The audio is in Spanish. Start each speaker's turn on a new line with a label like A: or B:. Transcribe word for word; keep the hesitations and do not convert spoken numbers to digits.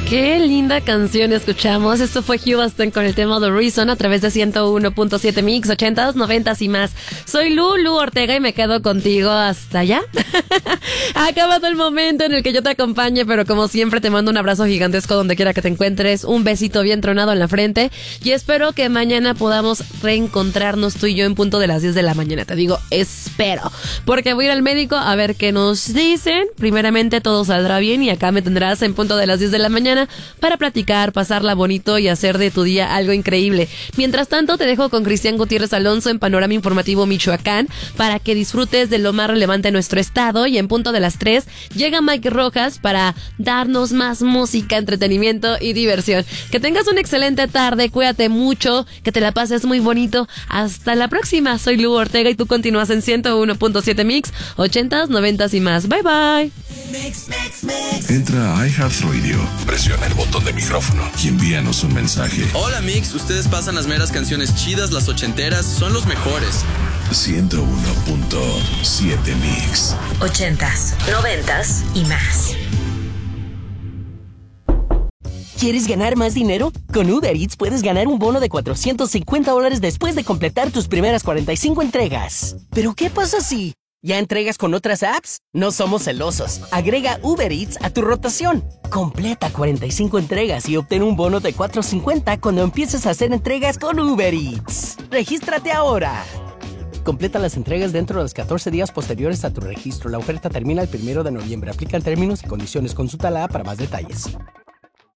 A: Qué linda canción escuchamos. Esto fue Hugh Aston con el tema The Reason a través de ciento uno punto siete Mix, ochentas, noventas y más. Soy Lulu Ortega y me quedo contigo hasta allá. Ha acabado el momento en el que yo te acompañe, pero como siempre te mando un abrazo gigantesco donde quiera que te encuentres, un besito bien tronado en la frente y espero que mañana podamos reencontrarnos tú y yo en punto de las diez de la mañana. Te digo, espero, porque voy a ir al médico a ver qué nos dicen. Primeramente todo saldrá bien y acá me tendrás en punto de las diez de la mañana para platicar, pasarla bonito y hacer de tu día algo increíble. Mientras tanto, te dejo con Cristian Gutiérrez Alonso en Panorama Informativo Michoacán para que disfrutes de lo más relevante en nuestro estado, y en punto de las tres llega Mike Rojas para darnos más música, entretenimiento y diversión. Que tengas una excelente tarde, cuídate mucho, que te la pases muy bonito. Hasta la próxima. Soy Lu Ortega y tú continúas en ciento uno punto siete Mix, ochentas, noventas y más. Bye bye.
B: Mix, mix, mix. Entra a iHeartRadio, presiona el botón de micrófono y envíanos un mensaje.
C: Hola Mix, ustedes pasan las meras canciones chidas, las ochenteras, son los mejores.
B: ciento uno punto siete Mix.
D: Ochentas, noventas y más.
E: ¿Quieres ganar más dinero? Con Uber Eats puedes ganar un bono de cuatrocientos cincuenta dólares después de completar tus primeras cuarenta y cinco entregas. ¿Pero qué pasa si ya entregas con otras apps? No somos celosos. Agrega Uber Eats a tu rotación. Completa cuarenta y cinco entregas y obtén un bono de cuatrocientos cincuenta cuando empieces a hacer entregas con Uber Eats. ¡Regístrate ahora! Completa las entregas dentro de los catorce días posteriores a tu registro. La oferta termina el primero de noviembre. Aplican términos y condiciones. Consulta la app para más detalles.